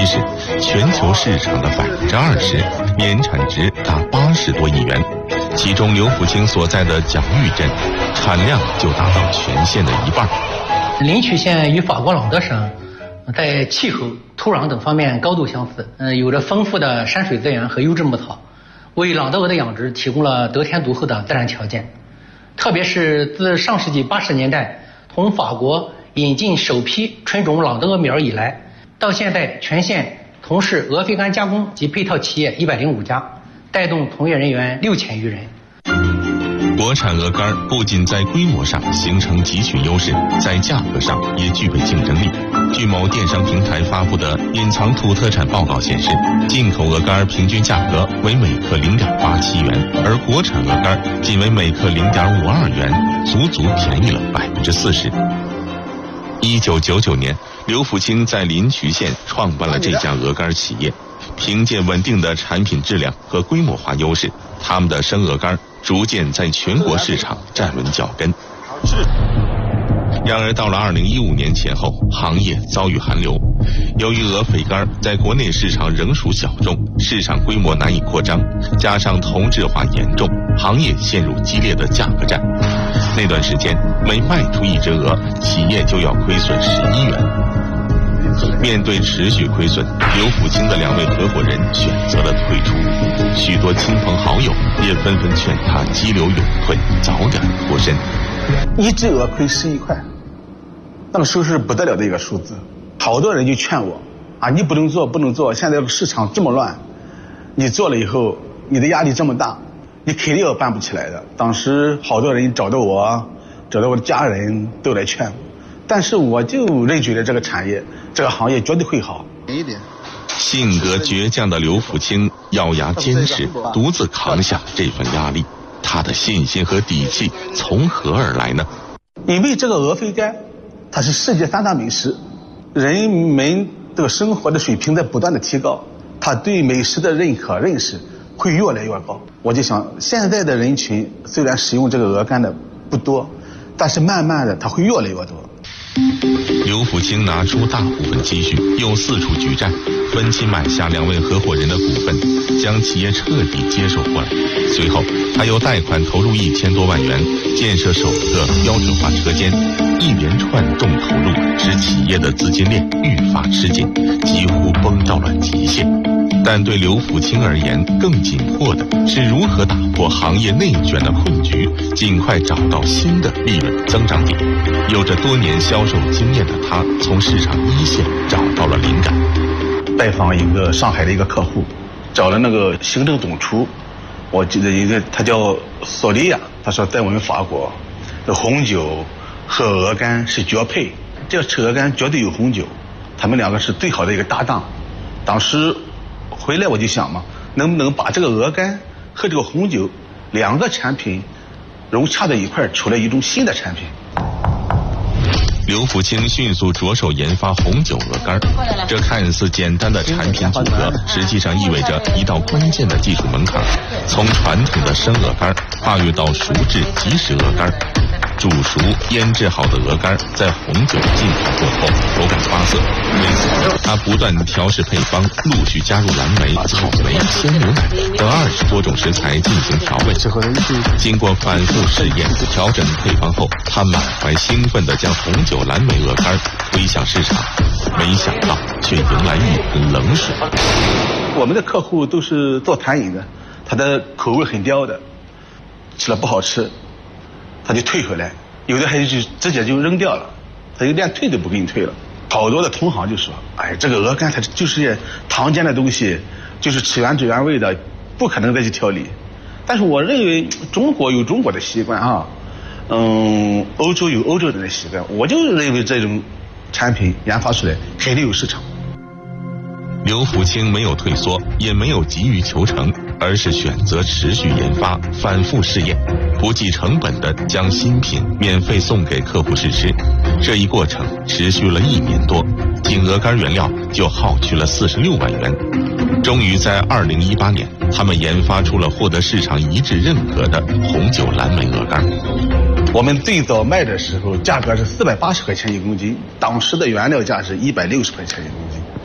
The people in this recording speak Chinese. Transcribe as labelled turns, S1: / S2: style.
S1: 是，全球市场的20%，年产值达80多亿元。其中刘福清所在的蒋玉镇，产量就达到全县的1半。
S2: 临朐县与法国朗德省在气候、土壤等方面高度相似，有着丰富的山水资源和优质牧草，为朗德鹅的养殖提供了得天独厚的自然条件。特别是自上世纪80年代从法国引进首批纯种朗德鹅苗以来，到现在全县从事鹅肥干加工及配套企业105家，带动从业人员6000余人。
S1: 国产鹅肝不仅在规模上形成极具优势，在价格上也具备竞争力。据某电商平台发布的隐藏土特产报告显示，进口鹅肝平均价格为每克0.87元，而国产鹅肝仅为每克0.52元，足足便宜了40%。1999年，刘福清在临朐县创办了这家鹅肝企业，凭借稳定的产品质量和规模化优势，他们的生鹅肝逐渐在全国市场站稳脚跟。然而到了2015年前后，行业遭遇寒流。由于鹅肥肝在国内市场仍属小众，市场规模难以扩张，加上同质化严重，行业陷入激烈的价格战。那段时间，每卖出一只鹅，企业就要亏损11元。面对持续亏损，刘福清的2位合伙人选择了退出，许多亲朋好友也纷纷劝他激流勇退，早点脱身。
S3: 一只鹅亏11块，那个时候是不得了的一个数字。好多人就劝我啊，你不能做，现在市场这么乱，你做了以后你的压力这么大，你肯定要办不起来的。当时好多人找到我的家人都来劝我，但是我就认觉得这个产业这个行业绝对会好。
S1: 性格倔强的刘福清咬牙坚持，独自扛下这份压力。他的信心和底气从何而来呢？
S3: 因为这个鹅肥肝它是世界3大美食，人们这个生活的水平在不断的提高，他对美食的认可认识会越来越高。我就想，现在的人群虽然使用这个鹅肝的不多，但是慢慢的它会越来越多。
S1: 刘福清拿出大部分积蓄，又四处举债，分期买下2位合伙人的股份，将企业彻底接手过来。随后，他又贷款投入1000多万元，建设首个标准化车间，一连串重投入使企业的资金链愈发吃紧，几乎崩到了极限。但对刘福清而言，更紧迫的是如何打破行业内卷的困局，尽快找到新的利润增长点。有着多年销售经验的他，从市场一线找到了灵感。
S3: 拜访一个上海的一个客户，找了那个行政总厨，我记得一个他叫索利亚，他说在我们法国，这红酒和鹅肝是绝配，这个吃鹅肝绝对有红酒，他们2个是最好的一个搭档。当时回来我就想嘛，能不能把这个鹅肝和这个红酒2个产品融洽在一块，出来一种新的产品。
S1: 刘福清迅速着手研发红酒鹅肝，这看似简单的产品组合，实际上意味着一道关键的技术门槛，从传统的生鹅肝跨越到熟制即食鹅肝。煮熟腌制好的鹅肝在红酒浸泡过后，口感发涩。为此，他不断调试配方，陆续加入蓝莓、草莓、鲜牛奶等20多种食材进行调味。经过反复试验、调整配方后，他满怀兴奋地将红酒蓝莓鹅肝推向市场，没想到却迎来一盆冷水。
S3: 我们的客户都是做餐饮的，他的口味很刁的，吃了不好吃，他就退回来，有的还就直接就扔掉了，他就连退都不给你退了。好多的同行就说，哎，这个鹅肝它就是常见的东西，就是吃原汁原味的，不可能再去调理。但是我认为中国有中国的习惯啊，欧洲有欧洲人的习惯，我就认为这种产品研发出来肯定有市场。
S1: 刘福清没有退缩，也没有急于求成，而是选择持续研发，反复试验，不计成本地将新品免费送给客户试吃。这一过程持续了1年多，仅鹅肝原料就耗去了46万元。终于在2018年，他们研发出了获得市场一致认可的红酒蓝莓鹅肝。
S3: 我们最早卖的时候价格是480块钱1公斤，当时的原料价是160块钱1公斤。